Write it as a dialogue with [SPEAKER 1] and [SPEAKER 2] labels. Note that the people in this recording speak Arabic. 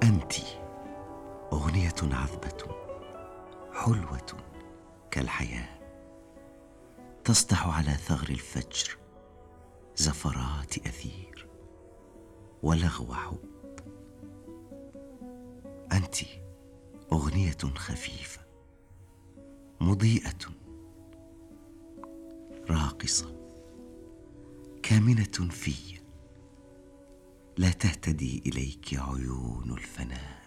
[SPEAKER 1] أنت أغنية عذبة حلوة كالحياة، تصدح على ثغر الفجر زفرات أثير ولغو حب. أنت أغنية خفيفة مضيئة راقصة كامنة في، لا تهتدي إليك عيون الفناء.